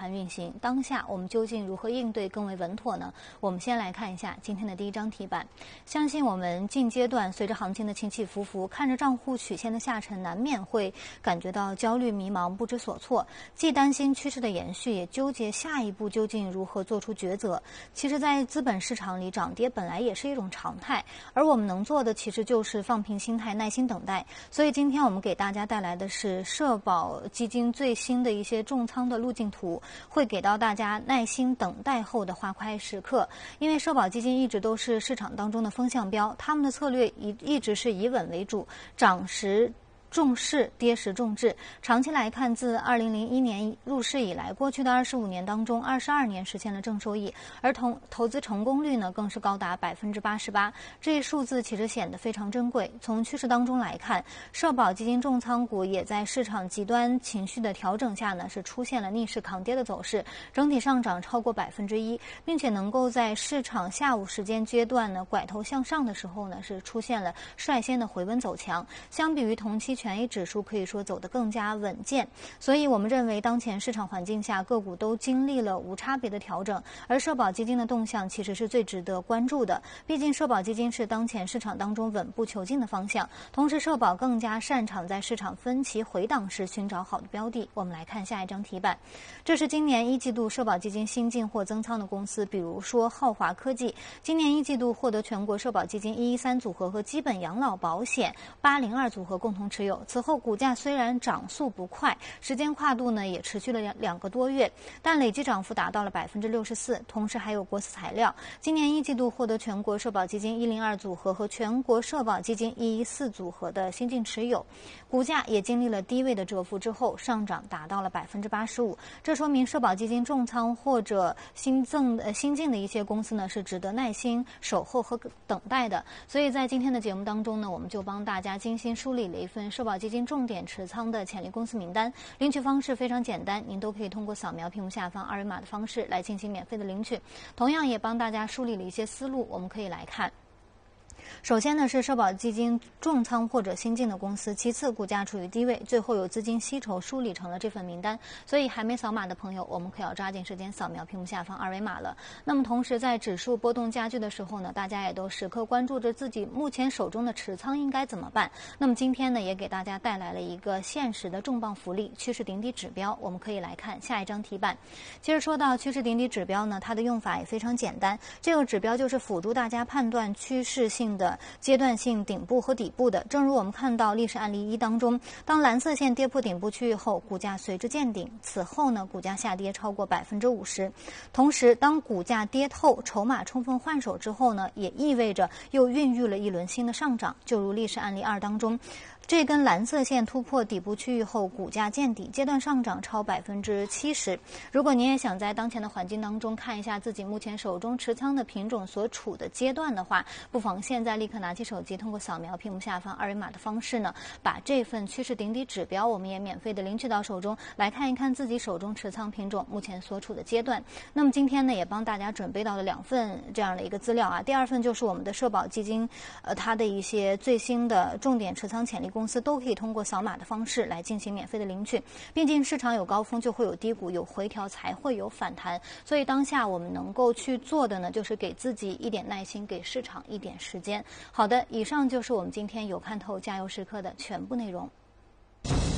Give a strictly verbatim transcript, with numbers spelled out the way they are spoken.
盘运行，当下我们究竟如何应对更为稳妥呢？我们先来看一下今天的第一张题板。相信我们近阶段随着行情的起起伏伏，看着账户曲线的下沉，难免会感觉到焦虑迷茫不知所措，既担心趋势的延续，也纠结下一步究竟如何做出抉择。其实在资本市场里，涨跌本来也是一种常态，而我们能做的其实就是放平心态，耐心等待。所以今天我们给大家带来的是社保基金最新的一些重仓的路径图，会给到大家耐心等待后的花开时刻。因为社保基金一直都是市场当中的风向标，他们的策略一一直是以稳为主，涨时重视，跌时重质。长期来看，自二零零一年入市以来，过去的二十五年当中，二十二年实现了正收益，而投投资成功率呢，更是高达百分之八十八。这一数字其实显得非常珍贵。从趋势当中来看，社保基金重仓股也在市场极端情绪的调整下呢，是出现了逆势抗跌的走势，整体上涨超过百分之一，并且能够在市场下午时间阶段呢，拐头向上的时候呢，是出现了率先的回温走强。相比于同期权益指数可以说走得更加稳健，所以我们认为当前市场环境下个股都经历了无差别的调整，而社保基金的动向其实是最值得关注的。毕竟社保基金是当前市场当中稳步求进的方向，同时社保更加擅长在市场分歧回档时寻找好的标的。我们来看下一张题板，这是今年一季度社保基金新进或增仓的公司，比如说浩华科技，今年一季度获得全国社保基金一一三组合和基本养老保险八零二组合共同持有。此后股价虽然涨速不快，时间跨度呢也持续了两两个多月，但累计涨幅达到了百分之六十四。同时还有国司材料，今年一季度获得全国社保基金一零二组合和全国社保基金一一四组合的新进持有，股价也经历了低位的蛰伏之后，上涨达到了百分之八十五。这说明社保基金重仓或者新增呃新进的一些公司呢，是值得耐心守候和等待的。所以在今天的节目当中呢，我们就帮大家精心梳理了一份社保基金重点持仓的潜力公司名单，领取方式非常简单，您都可以通过扫描屏幕下方二维码的方式来进行免费的领取。同样也帮大家梳理了一些思路，我们可以来看。首先呢是社保基金重仓或者新进的公司，其次股价处于低位，最后有资金吸筹梳理成了这份名单。所以还没扫码的朋友，我们可要抓紧时间扫描屏幕下方二维码了。那么同时在指数波动加剧的时候呢，大家也都时刻关注着自己目前手中的持仓应该怎么办。那么今天呢也给大家带来了一个现实的重磅福利，趋势顶底指标。我们可以来看下一张题板。其实说到趋势顶底指标呢，它的用法也非常简单，这个指标就是辅助大家判断趋势性的阶段性顶部和底部的。正如我们看到历史案例一当中，当蓝色线跌破顶部区域后，股价随之见顶，此后呢股价下跌超过百分之五十。同时当股价跌透，筹码充分换手之后呢，也意味着又孕育了一轮新的上涨。就如历史案例二当中，这根蓝色线突破底部区域后，股价见底，阶段上涨超百分之七十。如果您也想在当前的环境当中看一下自己目前手中持仓的品种所处的阶段的话，不妨现在立刻拿起手机，通过扫描屏幕下方二维码的方式呢，把这份趋势顶底指标我们也免费的领取到手中，来看一看自己手中持仓品种目前所处的阶段。那么今天呢，也帮大家准备到了两份这样的一个资料啊。第二份就是我们的社保基金，呃，它的一些最新的重点持仓潜力公司都可以通过扫码的方式来进行免费的领取。毕竟市场有高峰就会有低谷，有回调才会有反弹，所以当下我们能够去做的呢，就是给自己一点耐心，给市场一点时间。好的，以上就是我们今天有看透加油时刻的全部内容。